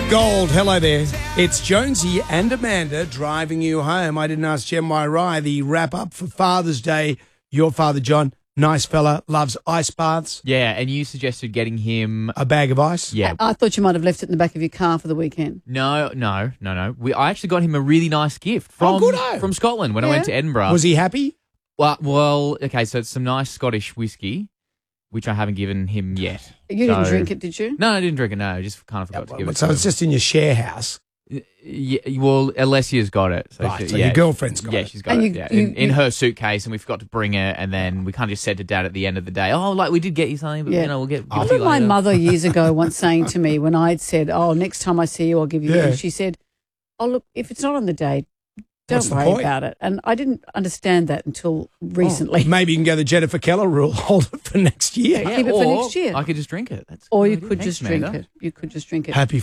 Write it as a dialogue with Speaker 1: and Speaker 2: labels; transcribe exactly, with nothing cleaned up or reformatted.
Speaker 1: Gold, hello there. It's Jonesy and Amanda driving you home. I didn't ask Jen Y. Rye the wrap-up for Father's Day. Your father, John, nice fella, loves ice baths.
Speaker 2: Yeah, and you suggested getting him...
Speaker 1: A bag of ice?
Speaker 2: Yeah.
Speaker 3: I thought you might have left it in the back of your car for the weekend.
Speaker 2: No, no, no, no. We, I actually got him a really nice gift from,
Speaker 1: Oh, good-o.
Speaker 2: from Scotland when I
Speaker 3: Yeah.
Speaker 2: went to Edinburgh.
Speaker 1: Was he happy?
Speaker 2: Well, well, okay, so it's some nice Scottish whiskey, which I haven't given him yet.
Speaker 3: You didn't
Speaker 2: So-
Speaker 3: drink it, did you?
Speaker 2: No, I didn't drink it, no. I just kind of forgot to give it
Speaker 1: So
Speaker 2: to
Speaker 1: it's
Speaker 2: him.
Speaker 1: just in your share house.
Speaker 2: Yeah, well, Alessia's got it. So
Speaker 1: Right,
Speaker 2: she-
Speaker 1: so
Speaker 2: yeah,
Speaker 1: your girlfriend's got
Speaker 2: yeah,
Speaker 1: it.
Speaker 2: she's got
Speaker 3: And
Speaker 2: it.
Speaker 3: you-
Speaker 2: yeah,
Speaker 3: you-
Speaker 2: in, in
Speaker 3: you-
Speaker 2: her suitcase, and we forgot to bring it, and then we kind of just said to Dad at the end of the day, "Oh, like we did get you something, but
Speaker 3: Yeah.
Speaker 2: you know, we'll get."
Speaker 3: I
Speaker 2: give it to you
Speaker 3: remember my
Speaker 2: later."
Speaker 3: mother years ago once saying to me when I'd said, oh, next time I see you, I'll give you
Speaker 1: Yeah.
Speaker 3: this. She said, oh, look, if it's not on the day, don't
Speaker 1: What's the
Speaker 3: worry
Speaker 1: point?
Speaker 3: about it. And I didn't understand that until recently.
Speaker 1: Maybe you can go the Jennifer Keller rule, hold it for next year.
Speaker 3: Keep it for
Speaker 2: or
Speaker 3: next year.
Speaker 2: I could just drink it. That's a
Speaker 3: Or
Speaker 2: good
Speaker 3: you
Speaker 2: idea.
Speaker 3: could
Speaker 2: Thanks,
Speaker 3: just drink
Speaker 2: Amanda.
Speaker 3: it. You could just drink it.
Speaker 1: Happy